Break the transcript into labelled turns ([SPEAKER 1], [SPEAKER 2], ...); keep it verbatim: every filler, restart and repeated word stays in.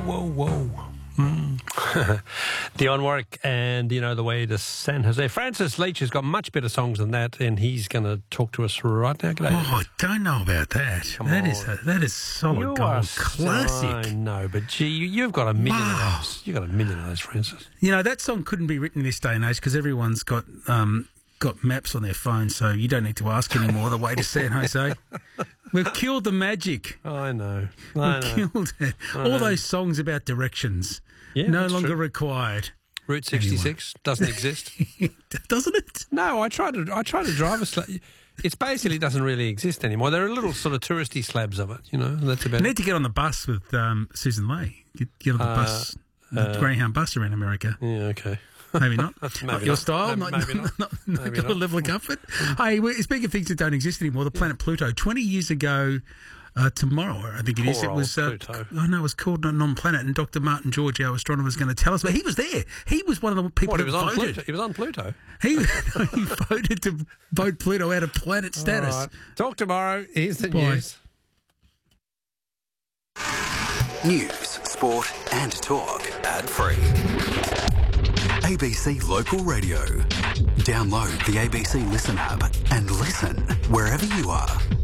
[SPEAKER 1] whoa, whoa. Mm. Dionne Warwick and You Know the Way to San Jose. Francis Leach has got much better songs than that, and he's going to talk to us right now. G'day.
[SPEAKER 2] Oh, I don't know about that.
[SPEAKER 1] Come
[SPEAKER 2] that
[SPEAKER 1] on.
[SPEAKER 2] is a, that is solid
[SPEAKER 1] You
[SPEAKER 2] gold
[SPEAKER 1] are
[SPEAKER 2] classic.
[SPEAKER 1] I know, but gee, you, you've got a million
[SPEAKER 2] Wow.
[SPEAKER 1] of those. You've got a million of those, Francis.
[SPEAKER 2] You know, that song couldn't be written in this day and age because everyone's got um, got maps on their phone, so you don't need to ask anymore the way to San Jose. We've killed the magic.
[SPEAKER 1] I know.
[SPEAKER 2] We've
[SPEAKER 1] I know.
[SPEAKER 2] killed it.
[SPEAKER 1] I
[SPEAKER 2] All
[SPEAKER 1] know.
[SPEAKER 2] those songs about directions.
[SPEAKER 1] Yeah,
[SPEAKER 2] no
[SPEAKER 1] that's
[SPEAKER 2] longer
[SPEAKER 1] true.
[SPEAKER 2] required.
[SPEAKER 1] Route sixty-six doesn't exist.
[SPEAKER 2] Doesn't it?
[SPEAKER 1] No, I tried to. I tried to drive a slab. It's basically doesn't really exist anymore. There are little sort of touristy slabs of it, you know. And that's about
[SPEAKER 2] You
[SPEAKER 1] it.
[SPEAKER 2] need to get on the bus with um, Susan Lay. Get, get on the
[SPEAKER 1] Uh,
[SPEAKER 2] bus, the
[SPEAKER 1] uh,
[SPEAKER 2] Greyhound bus around America.
[SPEAKER 1] Yeah, okay.
[SPEAKER 2] Maybe not.
[SPEAKER 1] Maybe
[SPEAKER 2] not your
[SPEAKER 1] not.
[SPEAKER 2] style.
[SPEAKER 1] Maybe-
[SPEAKER 2] not
[SPEAKER 1] maybe not.
[SPEAKER 2] not, not
[SPEAKER 1] Maybe
[SPEAKER 2] your
[SPEAKER 1] not.
[SPEAKER 2] level of comfort. Hey, we- speaking of things that don't exist anymore, the planet Pluto. Twenty years ago, uh, tomorrow, I think it is.
[SPEAKER 1] Poor
[SPEAKER 2] It was.
[SPEAKER 1] old
[SPEAKER 2] Uh,
[SPEAKER 1] Pluto.
[SPEAKER 2] I know it was called a non-planet, and Doctor Martin George, our astronomer, is going to tell us. But he was there. He was one of the people
[SPEAKER 1] What, he
[SPEAKER 2] who
[SPEAKER 1] was on
[SPEAKER 2] voted.
[SPEAKER 1] Pluto? He was on Pluto.
[SPEAKER 2] He, he voted to vote Pluto out of planet status.
[SPEAKER 1] All right. Talk tomorrow. Here's the
[SPEAKER 2] Bye.
[SPEAKER 1] news.
[SPEAKER 3] News, sport and talk ad-free. A B C Local Radio. Download the A B C Listen app and listen wherever you are.